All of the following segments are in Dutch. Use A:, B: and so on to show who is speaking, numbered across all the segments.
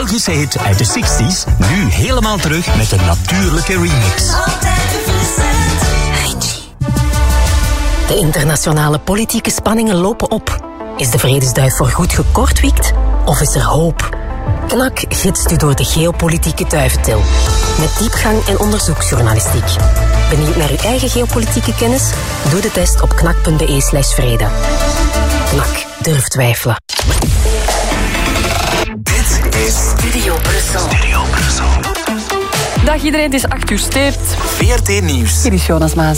A: Belgische hit uit de 60s, nu helemaal terug met een natuurlijke remix.
B: De internationale politieke spanningen lopen op. Is de vredesduif voorgoed gekortwiekt of is er hoop? KNAK gidst u door de geopolitieke duiventil. Met diepgang en onderzoeksjournalistiek. Benieuwd naar uw eigen geopolitieke kennis? Doe de test op knak.be/vrede. KNAK, durf twijfelen.
C: Dit is
B: Studio Brussel.
D: Dag iedereen, het is 8 uur steert.
C: VRT Nieuws.
D: Hier is Jonas Maas.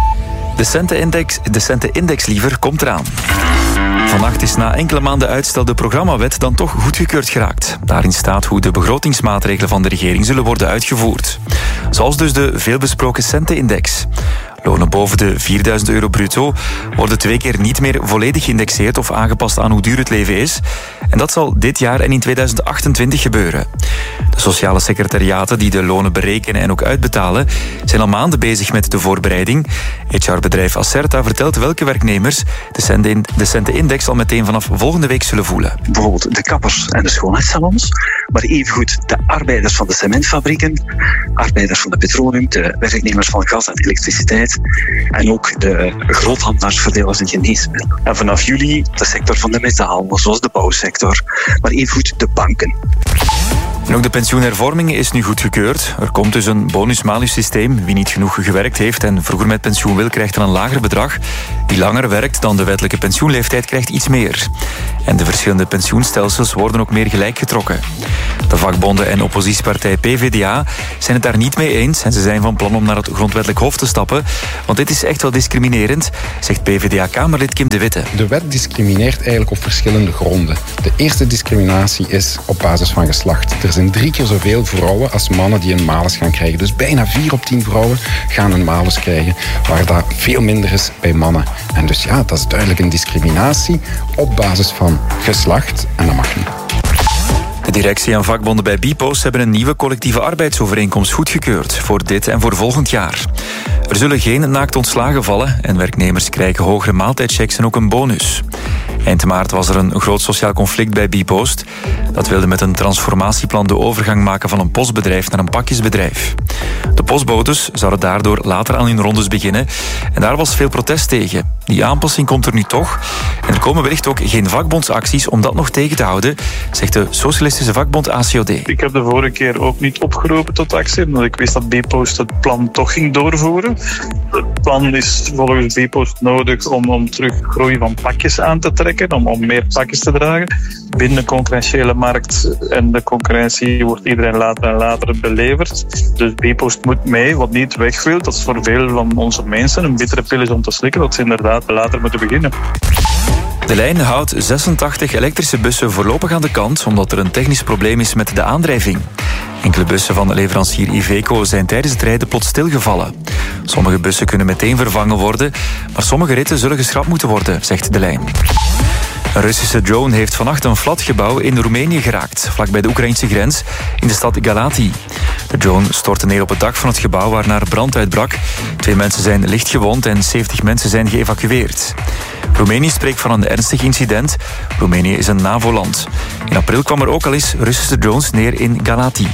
E: De Centenindex liever komt eraan. Vannacht is na enkele maanden uitstel de programmawet dan toch goedgekeurd geraakt. Daarin staat hoe de begrotingsmaatregelen van de regering zullen worden uitgevoerd. Zoals dus de veelbesproken Centenindex. Lonen boven de €4.000 bruto worden 2 keer niet meer volledig geïndexeerd of aangepast aan hoe duur het leven is. En dat zal dit jaar en in 2028 gebeuren. De sociale secretariaten die de lonen berekenen en ook uitbetalen zijn al maanden bezig met de voorbereiding. HR-bedrijf Acerta vertelt welke werknemers de Centenindex al meteen vanaf volgende week zullen voelen.
F: Bijvoorbeeld de kappers en de schoonheidssalons, maar evengoed de arbeiders van de cementfabrieken, arbeiders van de petroleum, de werknemers van gas en elektriciteit en ook de groothandelaars, verdelers en geneesmiddelen. En vanaf juli de sector van de metaal, zoals de bouwsector, maar evengoed de banken.
E: En ook de pensioenhervorming is nu goedgekeurd. Er komt dus een bonus-malus systeem. Wie niet genoeg gewerkt heeft en vroeger met pensioen wil, krijgt dan een lager bedrag. Wie langer werkt dan de wettelijke pensioenleeftijd krijgt iets meer. En de verschillende pensioenstelsels worden ook meer gelijk getrokken. De vakbonden en oppositiepartij PvdA zijn het daar niet mee eens en ze zijn van plan om naar het grondwettelijk hof te stappen. Want dit is echt wel discriminerend, zegt PvdA-kamerlid Kim de Witte.
G: De wet discrimineert eigenlijk op verschillende gronden. De eerste discriminatie is op basis van geslacht. Er zijn 3 keer zoveel vrouwen als mannen die een malus gaan krijgen. Dus bijna 4 op 10 vrouwen gaan een malus krijgen, waar dat veel minder is bij mannen. En dus ja, dat is duidelijk een discriminatie op basis van geslacht en dat mag niet.
E: De directie en vakbonden bij Bpost hebben een nieuwe collectieve arbeidsovereenkomst goedgekeurd voor dit en voor volgend jaar. Er zullen geen naakt ontslagen vallen en werknemers krijgen hogere maaltijdchecks en ook een bonus. Eind maart was er een groot sociaal conflict bij Bpost. Dat wilde met een transformatieplan de overgang maken van een postbedrijf naar een pakjesbedrijf. De postbodes zouden daardoor later aan hun rondes beginnen en daar was veel protest tegen. Die aanpassing komt er nu toch en er komen wellicht ook geen vakbondsacties om dat nog tegen te houden, zegt de socialistische vakbond ACOD.
H: Ik heb de vorige keer ook niet opgeroepen tot actie, omdat ik wist dat Bpost het plan toch ging doorvoeren. Het plan is volgens Bpost nodig om terug groei van pakjes aan te trekken, om meer pakjes te dragen. Binnen de concurrentiële markt en de concurrentie wordt iedereen later en later beleverd. Dus Bpost moet mee, wat niet weg wil. Dat is voor veel van onze mensen een bittere pil is om te slikken, dat ze inderdaad later moeten beginnen.
E: De lijn houdt 86 elektrische bussen voorlopig aan de kant, omdat er een technisch probleem is met de aandrijving. Enkele bussen van leverancier Iveco zijn tijdens het rijden plots stilgevallen. Sommige bussen kunnen meteen vervangen worden, maar sommige ritten zullen geschrapt moeten worden, zegt de lijn. Een Russische drone heeft vannacht een flatgebouw in Roemenië geraakt, vlakbij de Oekraïnse grens, in de stad Galati. De drone stortte neer op het dak van het gebouw waarna brand uitbrak. 2 mensen zijn licht gewond en 70 mensen zijn geëvacueerd. Roemenië spreekt van een ernstig incident. Roemenië is een NAVO-land. In april kwam er ook al eens Russische drones neer in Galati.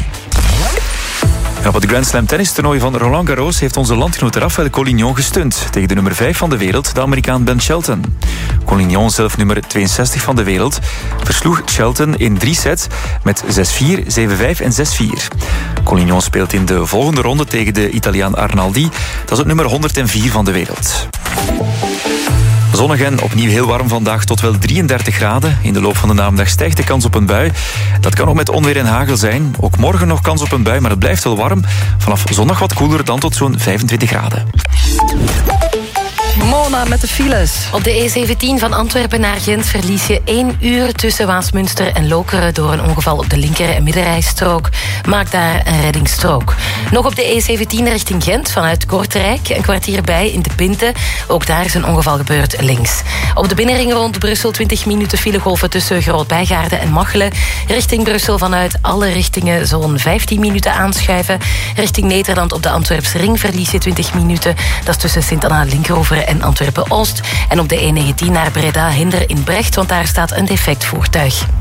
E: En op het Grand Slam tennistoernooi van Roland Garros heeft onze landgenoot Rafael Collignon gestund tegen de nummer 5 van de wereld, de Amerikaan Ben Shelton. Collignon, zelf nummer 62 van de wereld, versloeg Shelton in 3 sets met 6-4, 7-5 en 6-4. Collignon speelt in de volgende ronde tegen de Italiaan Arnaldi. Dat is het nummer 104 van de wereld. Zonnig en opnieuw heel warm vandaag tot wel 33 graden. In de loop van de namiddag stijgt de kans op een bui. Dat kan ook met onweer en hagel zijn. Ook morgen nog kans op een bui, maar het blijft wel warm. Vanaf zondag wat koeler dan tot zo'n 25 graden.
D: Mona met de files.
B: Op de E17 van Antwerpen naar Gent verlies je 1 uur tussen Waasmunster en Lokeren door een ongeval op de linker- en middenrijstrook. Maak daar een reddingsstrook. Nog op de E17 richting Gent vanuit Kortrijk, een kwartier bij in de Pinte. Ook daar is een ongeval gebeurd links. Op de binnenring rond Brussel 20 minuten filegolven tussen Groot-Bijgaarden en Machelen. Richting Brussel vanuit alle richtingen zo'n 15 minuten aanschuiven. Richting Nederland op de Antwerpse ring verlies je 20 minuten. Dat is tussen Sint-Anna-Linkeroever en Antwerpen-Oost. En op de E19 naar Breda hinder in Brecht, want daar staat een defect voertuig.